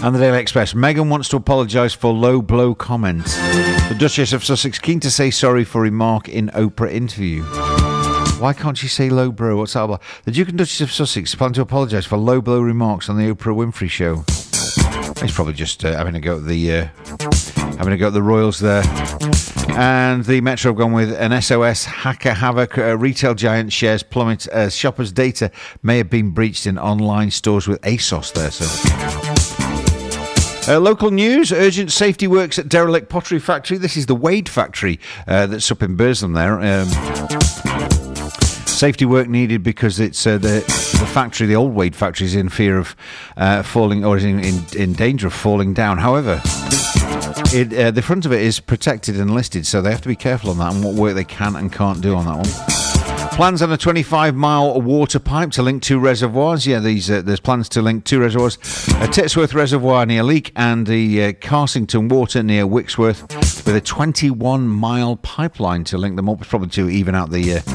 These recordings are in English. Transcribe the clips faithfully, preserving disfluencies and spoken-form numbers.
And the Daily Express. Meghan wants to apologise for low blow comment. The Duchess of Sussex keen to say sorry for remark in Oprah interview. Why can't she say low blow? What's that about? The Duke and Duchess of Sussex plan to apologise for low blow remarks on the Oprah Winfrey Show. He's probably just uh, having a go at the uh, having a go at the royals there. And the Metro have gone with an S O S hacker havoc. Uh, retail giant shares plummet as shoppers' data may have been breached in online stores with ASOS there. So. Uh, local news, urgent safety works at derelict pottery factory. This is the Wade factory uh, that's up in Burslem there. Um, safety work needed because it's uh, the, the factory, the old Wade factory, is in fear of uh, falling, or is in, in, in danger of falling down. However, it, uh, the front of it is protected and listed, so they have to be careful on that and what work they can and can't do on that one. Plans on a twenty-five mile water pipe to link two reservoirs. Yeah, these uh, there's plans to link two reservoirs. A Titsworth Reservoir near Leek and the uh, Carsington Water near Wixworth, with a twenty-one mile pipeline to link them up. Probably to even out the uh,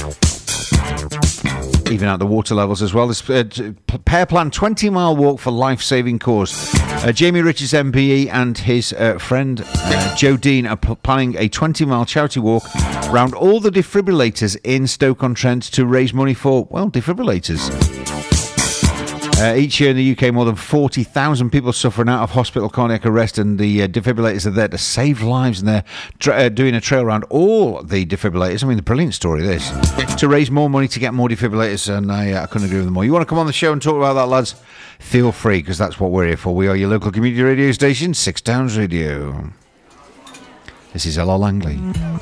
even out the water levels as well. This uh, pair plan twenty mile walk for life-saving cause. Uh, Jamie Richards M P E and his uh, friend uh, Joe Dean are p- planning a twenty mile charity walk around all the defibrillators in Stoke-on-Trent to raise money for, well, defibrillators. Uh, each year in the U K, more than forty thousand people suffer an out-of-hospital cardiac arrest, and the uh, defibrillators are there to save lives, and they're tra- uh, doing a trail around all the defibrillators. I mean, the brilliant story, this. To raise more money to get more defibrillators, and I, uh, I couldn't agree with them more. You want to come on the show and talk about that, lads? Feel free, because that's what we're here for. We are your local community radio station, Six Towns Radio. This is Ella Langley.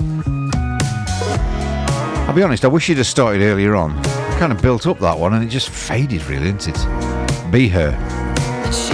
I'll be honest, I wish you'd have started earlier on. I kind of built up that one, and it just faded, really, didn't it? Be Her.